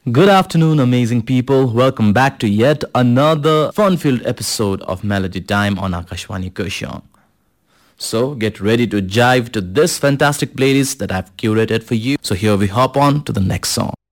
Good afternoon, amazing people. Welcome back to yet another fun-filled episode of Melody Time on Akashwani Kushong. So get ready to dive to this fantastic playlist that I've curated for you. So here we hop on to the next song.